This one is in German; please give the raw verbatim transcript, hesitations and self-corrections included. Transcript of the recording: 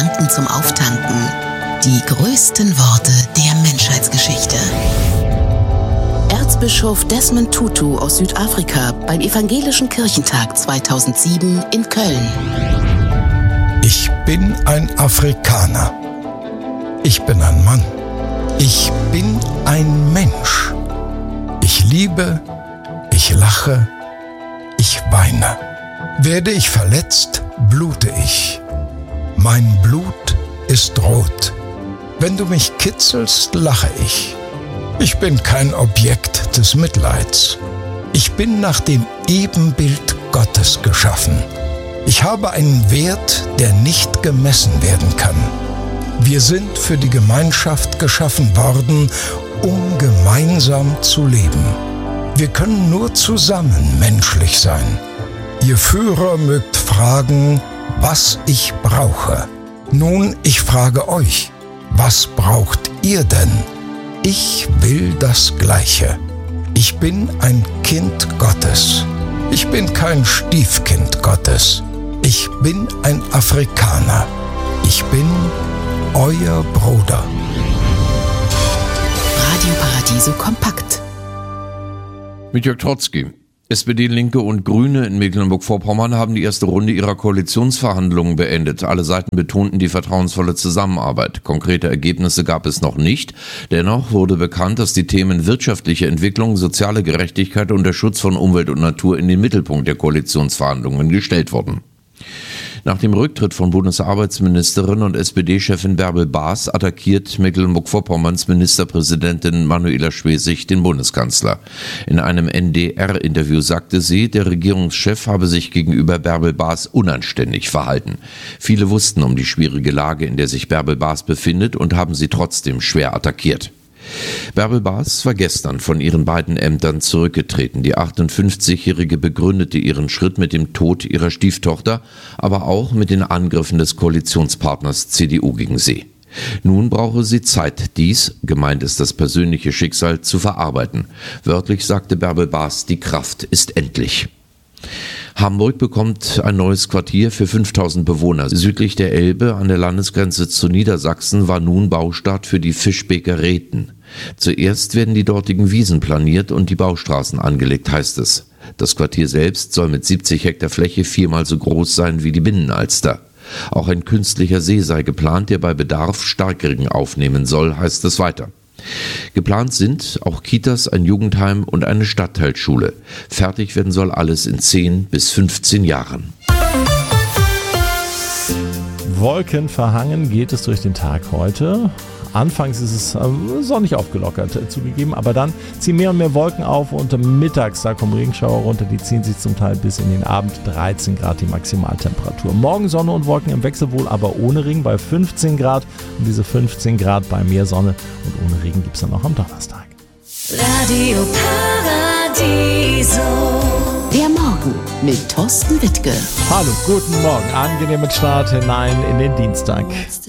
Gedanken zum Auftanken. Die größten Worte der Menschheitsgeschichte. Erzbischof Desmond Tutu aus Südafrika beim Evangelischen Kirchentag zweitausendsieben in Köln. Ich bin ein Afrikaner. Ich bin ein Mann. Ich bin ein Mensch. Ich liebe, ich lache, ich weine. Werde ich verletzt, blute ich. Mein Blut ist rot. Wenn du mich kitzelst, lache ich. Ich bin kein Objekt des Mitleids. Ich bin nach dem Ebenbild Gottes geschaffen. Ich habe einen Wert, der nicht gemessen werden kann. Wir sind für die Gemeinschaft geschaffen worden, um gemeinsam zu leben. Wir können nur zusammen menschlich sein. Ihr Führer mögt fragen, was ich brauche. Nun, ich frage euch, was braucht ihr denn? Ich will das Gleiche. Ich bin ein Kind Gottes. Ich bin kein Stiefkind Gottes. Ich bin ein Afrikaner. Ich bin euer Bruder. Radio Paradiso kompakt. Mit Jörg Trotzki. S P D, Linke und Grüne in Mecklenburg-Vorpommern haben die erste Runde ihrer Koalitionsverhandlungen beendet. Alle Seiten betonten die vertrauensvolle Zusammenarbeit. Konkrete Ergebnisse gab es noch nicht. Dennoch wurde bekannt, dass die Themen wirtschaftliche Entwicklung, soziale Gerechtigkeit und der Schutz von Umwelt und Natur in den Mittelpunkt der Koalitionsverhandlungen gestellt wurden. Nach dem Rücktritt von Bundesarbeitsministerin und S P D-Chefin Bärbel Baas attackiert Mecklenburg-Vorpommerns Ministerpräsidentin Manuela Schwesig den Bundeskanzler. In einem N D R-Interview sagte sie, der Regierungschef habe sich gegenüber Bärbel Baas unanständig verhalten. Viele wussten um die schwierige Lage, in der sich Bärbel Baas befindet, und haben sie trotzdem schwer attackiert. Bärbel Baas war gestern von ihren beiden Ämtern zurückgetreten. Die achtundfünfzigjährige begründete ihren Schritt mit dem Tod ihrer Stieftochter, aber auch mit den Angriffen des Koalitionspartners C D U gegen sie. Nun brauche sie Zeit, dies, gemeint ist das persönliche Schicksal, zu verarbeiten. Wörtlich sagte Bärbel Baas, die Kraft ist endlich. Hamburg bekommt ein neues Quartier für fünftausend Bewohner. Südlich der Elbe an der Landesgrenze zu Niedersachsen war nun Baustart für die Fischbeker Reten. Zuerst werden die dortigen Wiesen planiert und die Baustraßen angelegt, heißt es. Das Quartier selbst soll mit siebzig Hektar Fläche viermal so groß sein wie die Binnenalster. Auch ein künstlicher See sei geplant, der bei Bedarf Starkregen aufnehmen soll, heißt es weiter. Geplant sind auch Kitas, ein Jugendheim und eine Stadtteilschule. Fertig werden soll alles in zehn bis fünfzehn Jahren. Wolkenverhangen geht es durch den Tag heute. Anfangs ist es äh, sonnig aufgelockert, äh, zugegeben, aber dann ziehen mehr und mehr Wolken auf und mittags, da kommen Regenschauer runter, die ziehen sich zum Teil bis in den Abend, dreizehn Grad die Maximaltemperatur. Morgen Sonne und Wolken im Wechsel, wohl aber ohne Regen bei fünfzehn Grad, und diese fünfzehn Grad bei mehr Sonne und ohne Regen gibt es dann auch am Donnerstag. Radio Paradiso. Der Morgen mit Thorsten Wittke. Hallo, guten Morgen, angenehmen Start hinein in den Dienstag.